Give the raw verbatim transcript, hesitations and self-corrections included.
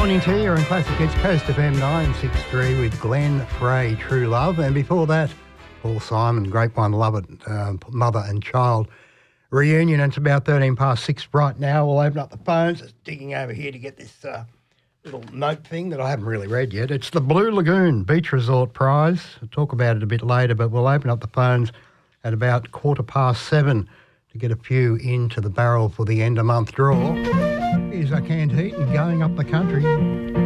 morning to you on Classic Hits Coast F M nine sixty-three with Glenn Frey, True Love. And before that, Paul Simon, Great One, Love It, um, Mother and Child reunion. And it's about thirteen past six right now. We'll open up the phones. It's digging over here to get this uh, little note thing that I haven't really read yet. It's the Blue Lagoon Beach Resort Prize. I'll talk about it a bit later, but we'll open up the phones at about quarter past seven to get a few into the barrel for the end of month draw. Here's our canned heat and going up the country.